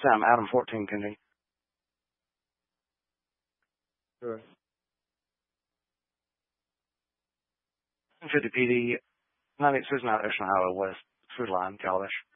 Sam, Adam 14, continue. Sure. 50 PD, 98 Susan Out, Ocean Highway West, Food Line, Calabash.